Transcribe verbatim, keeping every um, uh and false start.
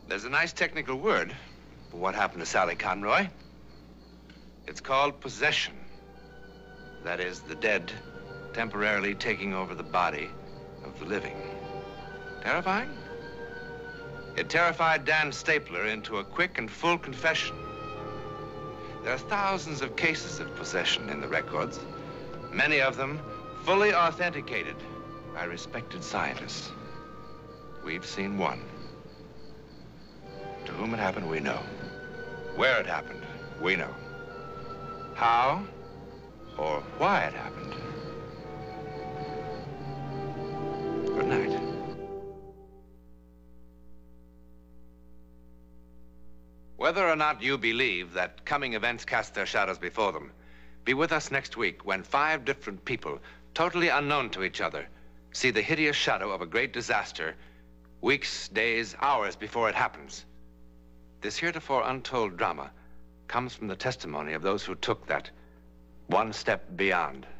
There's a nice technical word for what happened to Sally Conroy. It's called possession. That is, the dead temporarily taking over the body of the living. Terrifying? It terrified Dan Stapler into a quick and full confession. There are thousands of cases of possession in the records, many of them fully authenticated by respected scientists. We've seen one. To whom it happened, we know. Where it happened, we know. How or why it happened. Good night. Whether or not you believe that coming events cast their shadows before them, be with us next week when five different people, totally unknown to each other, see the hideous shadow of a great disaster weeks, days, hours before it happens. This heretofore untold drama comes from the testimony of those who took that one step beyond.